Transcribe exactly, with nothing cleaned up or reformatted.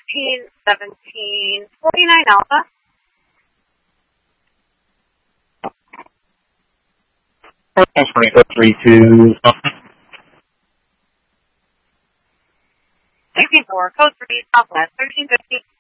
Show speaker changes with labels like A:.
A: thirteen seventeen forty-nine Alpha.
B: Transferring code three two.
A: sixty-four, code three, Southwest, thirteen fifty.